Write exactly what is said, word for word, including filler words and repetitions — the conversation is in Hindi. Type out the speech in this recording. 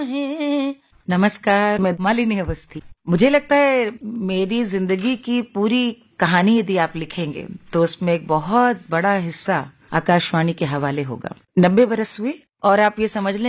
नमस्कार, मैं मालिनी अवस्थी। मुझे लगता है मेरी जिंदगी की पूरी कहानी यदि आप लिखेंगे तो उसमें एक बहुत बड़ा हिस्सा आकाशवाणी के हवाले होगा। नब्बे बरस हुए और आप ये समझ लें